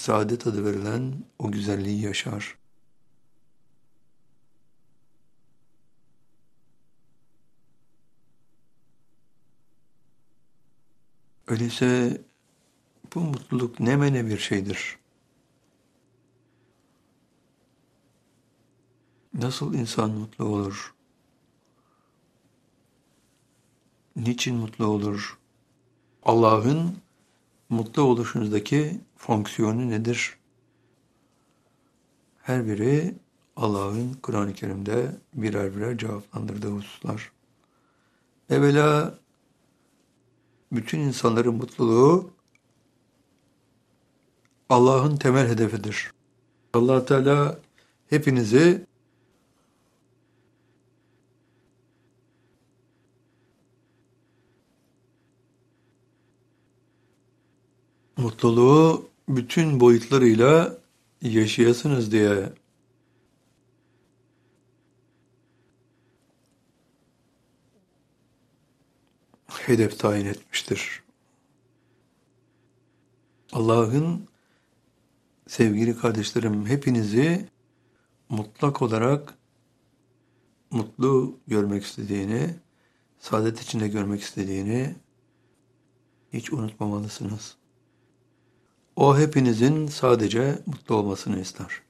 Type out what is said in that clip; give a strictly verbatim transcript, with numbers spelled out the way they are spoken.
saadet adı verilen o güzelliği yaşar. Öyleyse bu mutluluk ne mene bir şeydir. Nasıl insan mutlu olur? Niçin mutlu olur? Allah'ın mutlu oluşunuzdaki fonksiyonu nedir? Her biri Allah'ın Kur'an-ı Kerim'de birer birer cevaplandırdığı hususlar. Evvela bütün insanların mutluluğu Allah'ın temel hedefidir. Allah Teala hepinizi mutluluğu bütün boyutlarıyla yaşayasınız diye hedef tayin etmiştir. Allah'ın sevgili kardeşlerim hepinizi mutlak olarak mutlu görmek istediğini, saadet içinde görmek istediğini hiç unutmamalısınız. O hepinizin sadece mutlu olmasını ister.